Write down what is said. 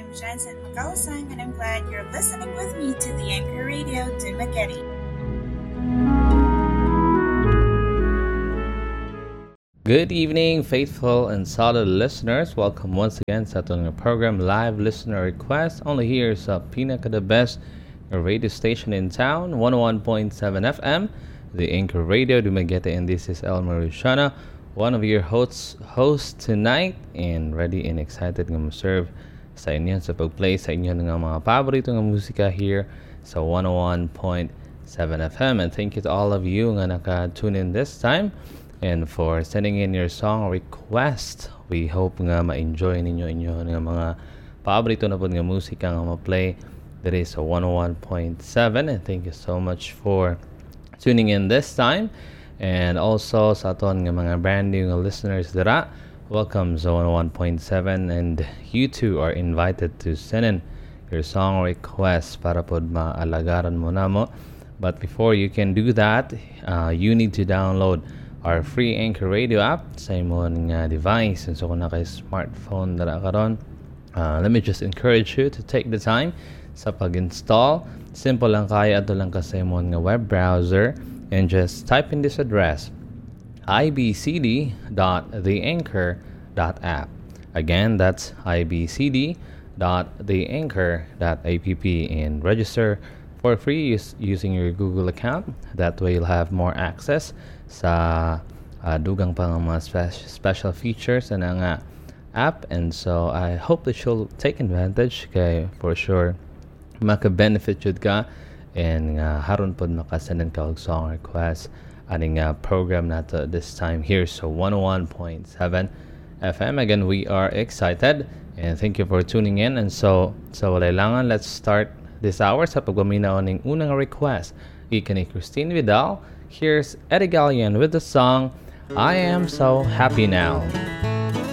I'm Jensen Magalasang, and I'm glad you're listening with me to the Anchor Radio Dumaguete. Good evening, faithful and solid listeners. Welcome once again sa ating program Live Listener Request. Only here sa pinaka the best radio station in town, 101.7 FM, the Anchor Radio Dumaguete, and this is Elmer Rushana, one of your hosts tonight, and ready and excited nga serve sa inyo sa pag-play sa inyo nga mga paborito nga musika here sa 101.7 FM. And thank you to all of you nga naka-tune in this time and for sending in your song request. We hope nga ma-enjoy ninyo nga mga paborito na po nga musika nga ma-play that is sa 101.7. And thank you so much for tuning in this time. And also sa aton nga mga brand new listeners dira, welcome sa 101.7, and you too are invited to send in your song requests para pod maalagaran mo namo. But before you can do that, you need to download our free Anchor Radio app sa imong device. And so kung naka smartphone dara karon, let me just encourage you to take the time sa pag-install. Simple lang kaya, ato lang ka sa imong web browser and just type in this address, ibcd.theanchor.app. Again, that's ibcd.theanchor.app, and register for free using your Google account. That way you'll have more access sa dugang pang mga special features na nga app. And so I hope that you'll take advantage, kay for sure maka-benefit jud ka, and haron pod makasendan ka og song request aning program nato this time here so 101.7 FM. Again, we are excited and thank you for tuning in. And so walay langan, let's start this hour sa pagpaminaw ning unang request gikan ni Christine Vidal. Here's Eddie Gallion with the song I Am So Happy Now.